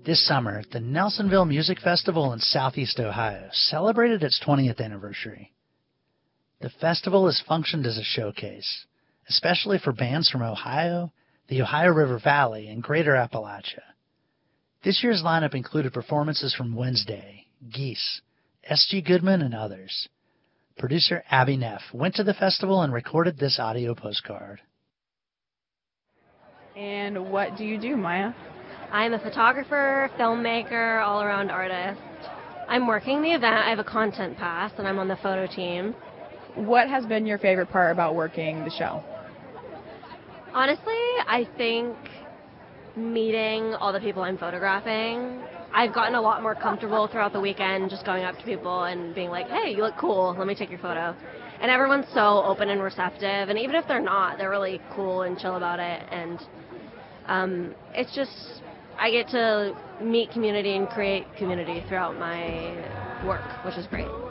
This summer, the Nelsonville Music Festival in Southeast Ohio celebrated its 20th anniversary. The festival has functioned as a showcase, especially for bands from Ohio, the Ohio River Valley, and Greater Appalachia. This year's lineup included performances from Wednesday, Geese, S.G. Goodman, and others. Producer Abby Neff went to the festival and recorded this audio postcard. And what do you do, Maya? I'm a photographer, filmmaker, all-around artist. I'm working the event. I have a content pass, and I'm on the photo team. What has been your favorite part about working the show? Honestly, I think meeting all the people I'm photographing. I've gotten a lot more comfortable throughout the weekend just going up to people and being like, hey, you look cool, let me take your photo. And everyone's so open and receptive, and even if they're not, they're really cool and chill about it. And it's just, I get to meet community and create community throughout my work, which is great.